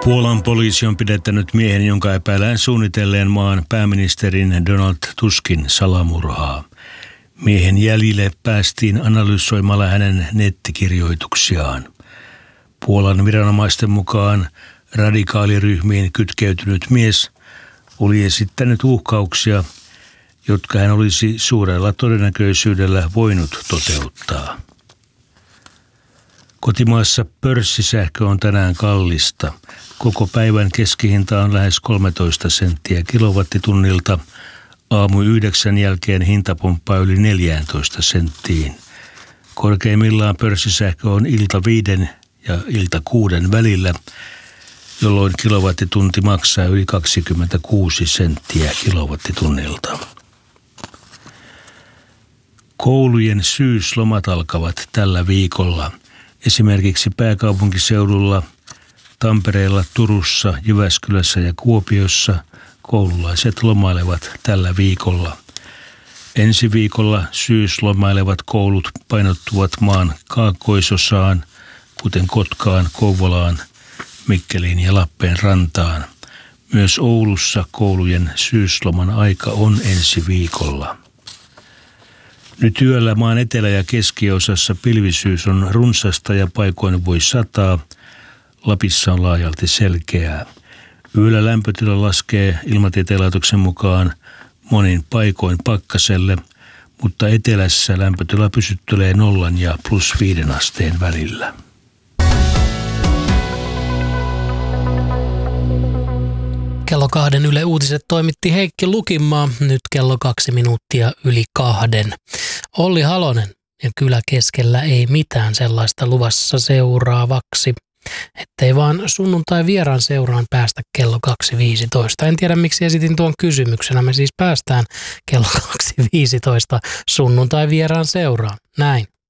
Puolan poliisi on pidättänyt miehen, jonka epäillään suunnitelleen maan pääministerin Donald Tuskin salamurhaa. Miehen jäljille päästiin analysoimalla hänen nettikirjoituksiaan. Puolan viranomaisten mukaan radikaaliryhmiin kytkeytynyt mies oli esittänyt uhkauksia, jotka hän olisi suurella todennäköisyydellä voinut toteuttaa. Kotimaassa pörssisähkö on tänään kallista. Koko päivän keskihinta on lähes 13 senttiä kilowattitunnilta. Aamu 9 jälkeen hinta pomppaa yli 14 senttiin. Korkeimmillaan pörssisähkö on ilta 5 ja ilta 6 välillä, jolloin kilowattitunti maksaa yli 26 senttiä kilowattitunnilta. Koulujen syyslomat alkavat tällä viikolla. Esimerkiksi pääkaupunkiseudulla, Tampereella, Turussa, Jyväskylässä ja Kuopiossa koululaiset lomailevat tällä viikolla. Ensi viikolla syyslomailevat koulut painottuvat maan kaakkoisosaan, kuten Kotkaan, Kouvolaan, Mikkeliin ja Lappeenrantaan. Myös Oulussa koulujen syysloman aika on ensi viikolla. Nyt yöllä maan etelä- ja keskiosassa pilvisyys on runsasta ja paikoin voi sataa. Lapissa on laajalti selkeää. Yöllä lämpötila laskee Ilmatieteen laitoksen mukaan monin paikoin pakkaselle, mutta etelässä lämpötila pysyttelee 0 ja +5 asteen välillä. Kello 2 Yle Uutiset toimitti Heikki Lukinmaa, nyt kello 2 minuuttia yli 2. Olli Halonen ja Kylä keskellä ei mitään sellaista luvassa seuraavaksi. Ettei vaan sunnuntai vieraan seuraan päästä kello 2.15. En tiedä miksi esitin tuon kysymyksenä. Me siis päästään kello 2.15 sunnuntai vieraan seuraan. Näin.